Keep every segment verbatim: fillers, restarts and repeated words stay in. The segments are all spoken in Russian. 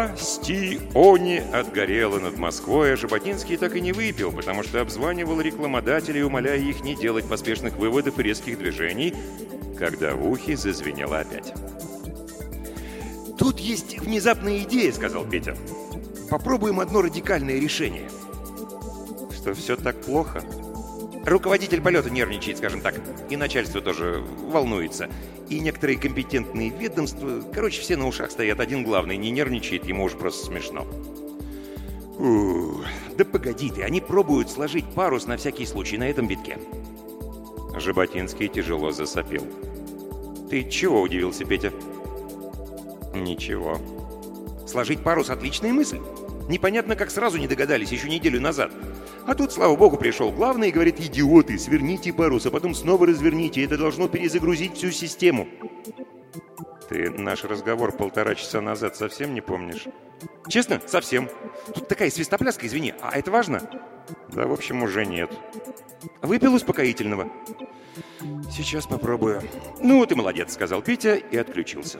Бастионе отгорело над Москвой, а Жаботинский так и не выпил, потому что обзванивал рекламодателей, умоляя их не делать поспешных выводов и резких движений, когда в ухе зазвенело опять. «Тут есть внезапная идея», — сказал Петя. «Попробуем одно радикальное решение». «Что, все так плохо?» «Руководитель полета нервничает, скажем так, и начальство тоже волнуется, и некоторые компетентные ведомства, короче, все на ушах стоят, один главный не нервничает, ему уж просто смешно». «Ух, да погоди ты, они пробуют сложить парус на всякий случай на этом витке». Жаботинский тяжело засопел. «Ты чего?» — удивился Петя. «Ничего. Сложить парус — отличная мысль. Непонятно, как сразу не догадались еще неделю назад. А тут, слава богу, пришел главный и говорит: идиоты, сверните парус, а потом снова разверните. Это должно перезагрузить всю систему». «Ты наш разговор полтора часа назад совсем не помнишь?» «Честно? Совсем. Тут такая свистопляска, извини. А это важно?» «Да, в общем, уже нет». «Выпил успокоительного?» «Сейчас попробую». «Ну, ты молодец», — сказал Петя и отключился.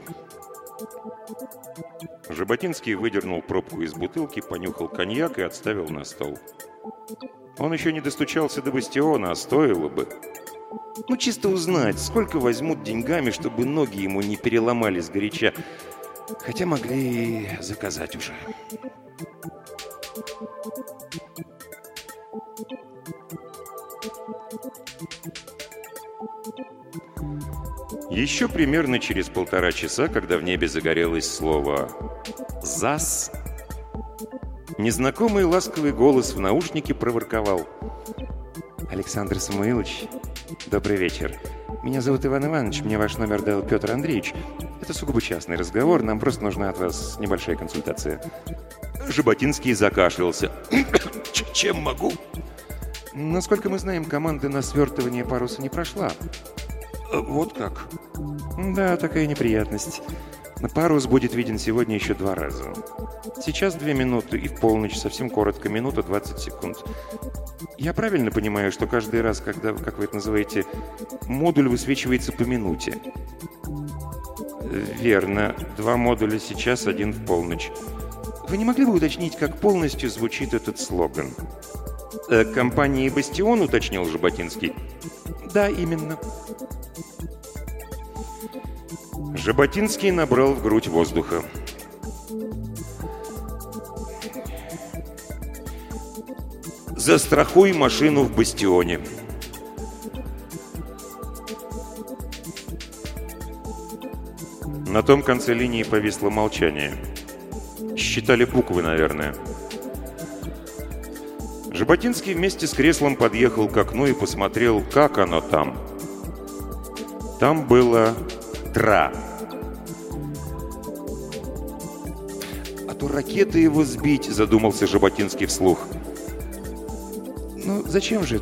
Жаботинский выдернул пробку из бутылки, понюхал коньяк и отставил на стол. Он еще не достучался до бастиона, а стоило бы. Ну, чисто узнать, сколько возьмут деньгами, чтобы ноги ему не переломали сгоряча. Хотя могли и заказать уже. Еще примерно через полтора часа, когда в небе загорелось слово «ЗАС», незнакомый ласковый голос в наушнике проворковал: «Александр Самуилович, добрый вечер. Меня зовут Иван Иванович, мне ваш номер дал Петр Андреевич. Это сугубо частный разговор, нам просто нужна от вас небольшая консультация». Жаботинский закашлялся. «Чем могу?» «Насколько мы знаем, команда на свертывание паруса не прошла». «Вот как?» «Да, такая неприятность. Парус будет виден сегодня еще два раза. Сейчас две минуты и в полночь, совсем коротко, минута двадцать секунд. Я правильно понимаю, что каждый раз, когда, как вы это называете, модуль высвечивается по минуте?» «Верно. Два модуля сейчас, один в полночь. Вы не могли бы уточнить, как полностью звучит этот слоган?» «Э, «Компании «Бастион», — уточнил Жаботинский. «Да, именно». Жаботинский набрал в грудь воздуха. «Застрахуй машину в «Бастионе». На том конце линии повисло молчание. Считали буквы, наверное. Жаботинский вместе с креслом подъехал к окну и посмотрел, как оно там. Там было «Тра». «А то ракеты его сбить», — задумался Жаботинский вслух. «Ну, зачем же